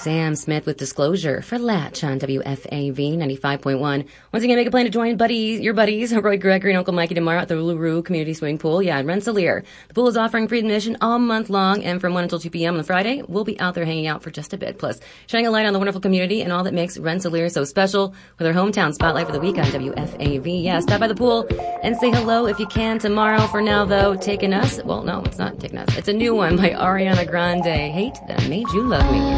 Sam Smith with Disclosure for Latch on WFAV 95.1. Once again, make a plan to join your buddies, Roy Gregory and Uncle Mikey tomorrow at the LaRue Community Swimming Pool. Yeah, in Rensselaer. The pool is offering free admission all month long, and from 1 until 2 p.m. on Friday, we'll be out there hanging out for just a bit. Plus, shining a light on the wonderful community and all that makes Rensselaer so special with our hometown spotlight for the week on WFAV. Yeah, stop by the pool and say hello if you can tomorrow. For now, though, Taking Us. Well, no, it's not Taking Us. It's a new one by Ariana Grande. Hate That Made You Love Me.